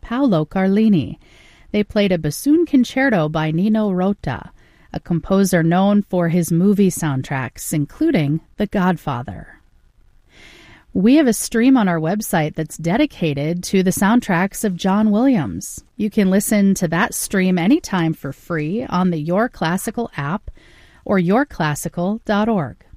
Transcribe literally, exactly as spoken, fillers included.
Paolo Carlini. They played a bassoon concerto by Nino Rota, a composer known for his movie soundtracks, including The Godfather. We have a stream on our website that's dedicated to the soundtracks of John Williams. You can listen to that stream anytime for free on the Your Classical app or your classical dot org.